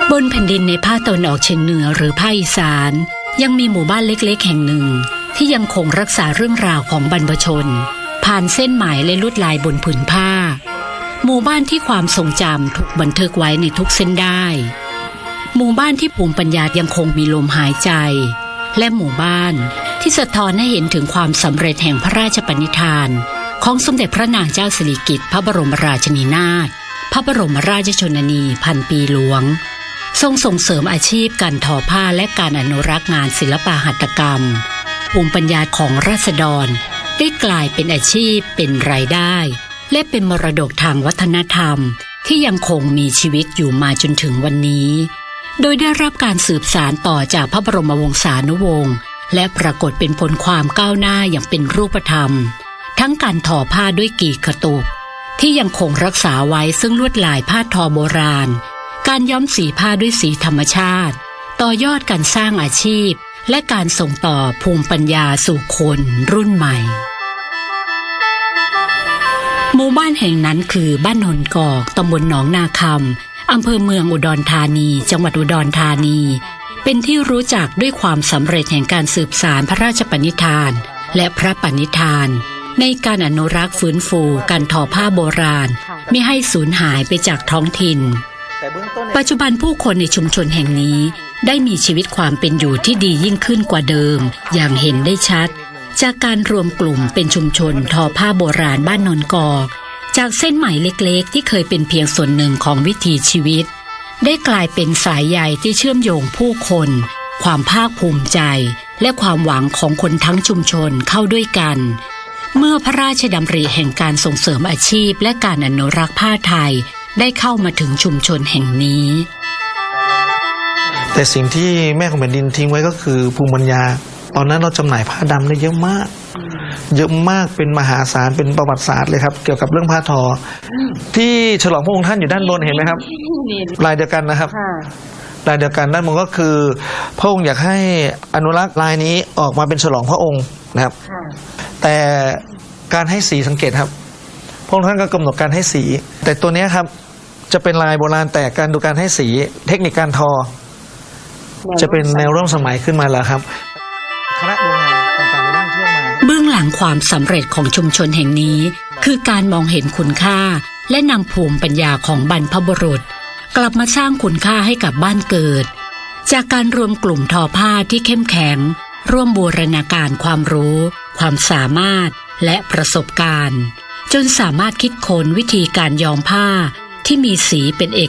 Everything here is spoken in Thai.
บนแผ่นดินในภาคตะวันออกเฉียงเหนือหรือภาคอีสานยังมีหมู่บ้านเล็กๆแห่งหนึ่งที่ยังคงรักษาเรื่องราวของบรรพชนผ่านเส้นหมายและลวดลายบนผืนผ้าหมู่บ้านที่ความทรงจำถูกบันทึกไว้ในทุกเส้นได้หมู่บ้านที่ภูมิปัญญายังคงมีลมหายใจและหมู่บ้านที่สะท้อนให้เห็นถึงความสำเร็จแห่งพระราชปณิธานของสมเด็จพระนางเจ้าสิริกิติ์พระบรมราชินีนาถพระบรมราชชนนีพันปีหลวงทรงส่งเสริมอาชีพการทอผ้าและการอนุรักษ์งานศิลปหัตถกรรมภูมิปัญญาของราษฎรได้กลายเป็นอาชีพเป็นรายได้และเป็นมรดกทางวัฒนธรรมที่ยังคงมีชีวิตอยู่มาจนถึงวันนี้โดยได้รับการสืบสานต่อจากพระบรมวงศานุวงศ์และปรากฏเป็นผลความก้าวหน้าอย่างเป็นรูปธรรมทั้งการทอผ้าด้วยกี่กระตุกที่ยังคงรักษาไว้ซึ่งลวดลายผ้าทอโบราณการย้อมสีผ้าด้วยสีธรรมชาติต่อยอดการสร้างอาชีพและการส่งต่อภูมิปัญญาสู่คนรุ่นใหม่หมู่บ้านแห่งนั้นคือบ้านนนกอกตำบลหนองนาคำอำเภอเมืองอุดรธานีจังหวัดอุดรธานีเป็นที่รู้จักด้วยความสำเร็จแห่งการสืบสานพระราชปณิธานและพระปณิธานในการอนุรักษ์ฟื้นฟูการทอผ้าโบราณไม่ให้สูญหายไปจากท้องถิ่นปัจจุบันผู้คนในชุมชนแห่งนี้ได้มีชีวิตความเป็นอยู่ที่ดียิ่งขึ้นกว่าเดิมอย่างเห็นได้ชัดจากการรวมกลุ่มเป็นชุมชนทอผ้าโบราณบ้านนนกอกจากเส้นไหมเล็กๆที่เคยเป็นเพียงส่วนหนึ่งของวิถีชีวิตได้กลายเป็นสายใยที่เชื่อมโยงผู้คนความภาคภูมิใจและความหวังของคนทั้งชุมชนเข้าด้วยกันเมื่อพระราชดำริแห่งการส่งเสริมอาชีพและการอนุรักษ์ผ้าไทยได้เข้ามาถึงชุมชนแห่งนี้แต่สิ่งที่แม่ของแผ่นดินทิ้งไว้ก็คือภูมิปัญญาตอนนั้นเราจำหน่ายผ้าดำได้เยอะมากเป็นมหาศาลเป็นประวัติศาสตร์เลยครับเกี่ยวกับเรื่องผ้าทอที่ฉลองพระองค์ท่านอยู่ด้านบนเห็นไหมครับลายเดียวกันนะครับลายเดียวกันด้านบนก็คือพระองค์อยากให้อนุรักษ์ลายนี้ออกมาเป็นฉลองพระองค์นะครับแต่การให้สีสังเกตครับพระองค์ท่านก็กำหนดการให้สีแต่ตัวนี้ครับจะเป็นลายโบราณแต่การดูการให้สีเทคนิคการทอจะเป็นแนวร่วมสมัยขึ้นมาแล้วครับคณะดูงานต่างๆร่างเชื่อมาเบื้องหลังความสำเร็จของชุมชนแห่งนี้คือการมองเห็นคุณค่าและนำภูมิปัญญาของบรรพบุรุษกลับมาสร้างคุณค่าให้กับบ้านเกิดจากการรวมกลุ่มทอผ้าที่เข้มแข็งร่วมบูรณาการความรู้ความสามารถและประสบการณ์จนสามารถคิดค้นวิธีการย้อมผ้าที่มีสีเป็นเอก